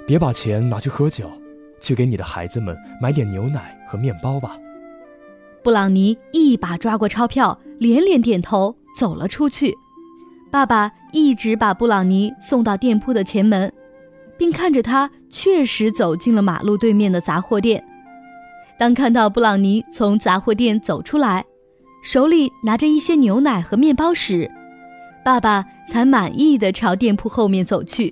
别把钱拿去喝酒，去给你的孩子们买点牛奶和面包吧。 布朗尼一把抓过钞票，连连点头，走了出去。爸爸一直把布朗尼送到店铺的前门，并看着他确实走进了马路对面的杂货店。当看到布朗尼从杂货店走出来，手里拿着一些牛奶和面包时，爸爸才满意地朝店铺后面走去。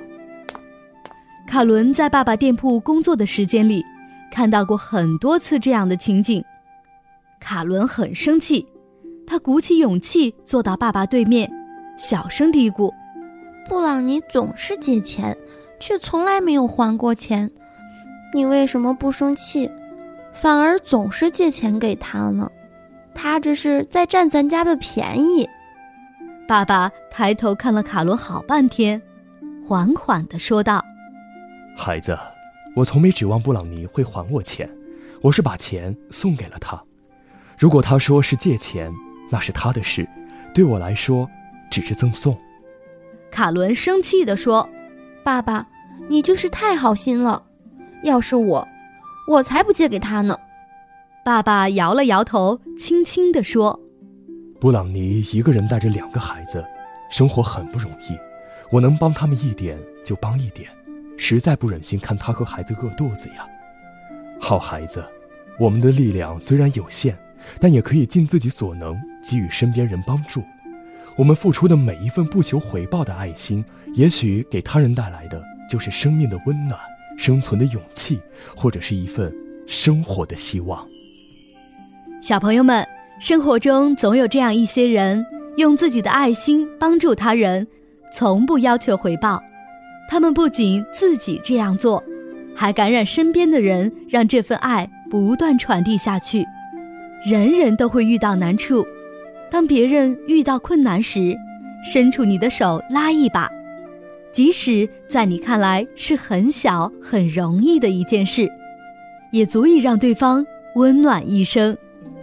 卡伦在爸爸店铺工作的时间里，看到过很多次这样的情景。卡伦很生气，他鼓起勇气坐到爸爸对面，小声嘀咕： 布朗尼总是借钱，却从来没有还过钱。你为什么不生气，反而总是借钱给他呢？他这是在占咱家的便宜。 爸爸抬头看了卡伦好半天，缓缓地说道： 孩子，我从没指望布朗尼会还我钱，我是把钱送给了他。如果他说是借钱，那是他的事，对我来说只是赠送。 卡伦生气地说： 爸爸，你就是太好心了，要是我才不借给他呢。 爸爸摇了摇头，轻轻地说： 布朗尼一个人带着2个孩子，生活很不容易，我能帮他们一点就帮一点，实在不忍心看他和孩子饿肚子呀。好孩子，我们的力量虽然有限，但也可以尽自己所能给予身边人帮助。我们付出的每一份不求回报的爱心，也许给他人带来的就是生命的温暖、生存的勇气，或者是一份生活的希望。 小朋友们，生活中总有这样一些人，用自己的爱心帮助他人，从不要求回报。他们不仅自己这样做，还感染身边的人，让这份爱不断传递下去。人人都会遇到难处，当别人遇到困难时，伸出你的手拉一把，即使在你看来是很小很容易的一件事，也足以让对方温暖一生。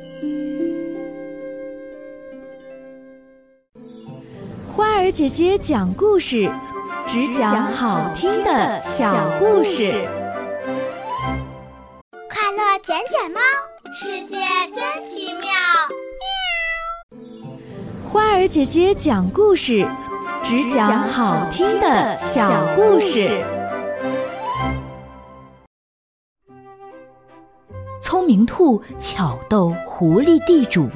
花儿姐姐讲故事，只讲好听的小故事。 快乐捡捡猫，世界真奇妙。 花儿姐姐讲故事，只讲好听的小故事。 聪明兔巧斗狐狸地主。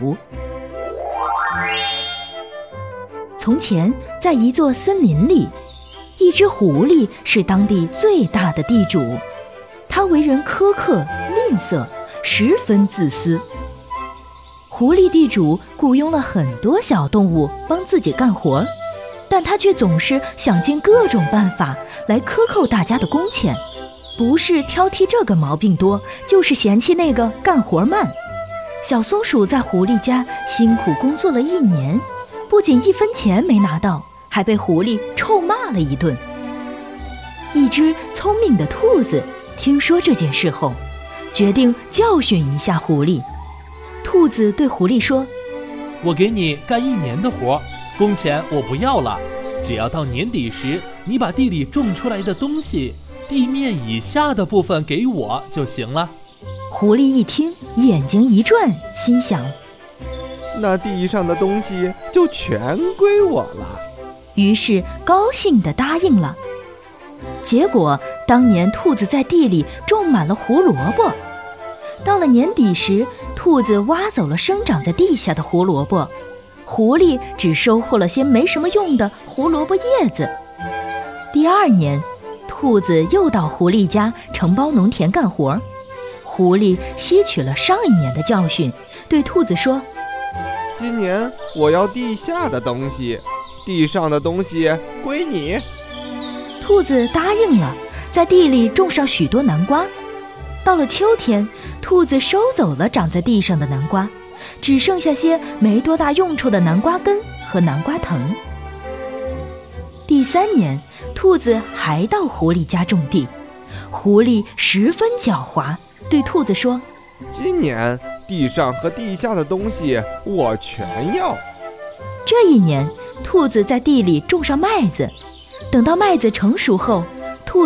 从前，在一座森林里，一只狐狸是当地最大的地主。他为人苛刻、吝啬，十分自私。狐狸地主雇佣了很多小动物帮自己干活，但他却总是想尽各种办法来克扣大家的工钱，不是挑剔这个毛病多，就是嫌弃那个干活慢。小松鼠在狐狸家辛苦工作了1年，不仅1分钱没拿到，还被狐狸臭骂了一顿。一只聪明的兔子听说这件事后，决定教训一下狐狸。兔子对狐狸说： 我给你干1年的活，工钱我不要了，只要到年底时，你把地里种出来的东西，地面以下的部分给我就行了。 狐狸一听，眼睛一转，心想： 那地上的东西就全归我了。 于是高兴地答应了。结果当年兔子在地里种满了胡萝卜，到了年底时，兔子挖走了生长在地下的胡萝卜，狐狸只收获了些没什么用的胡萝卜叶子。第2年，兔子又到狐狸家承包农田干活，狐狸吸取了上1年的教训，对兔子说： 今年我要地下的东西，地上的东西归你。 兔子答应了，在地里种上许多南瓜。到了秋天，兔子收走了长在地上的南瓜，只剩下些没多大用处的南瓜根和南瓜藤。第3年，兔子还到狐狸家种地，狐狸十分狡猾，对兔子说： 今年地上和地下的东西我全要。 这1年，兔子在地里种上麦子，等到麦子成熟后，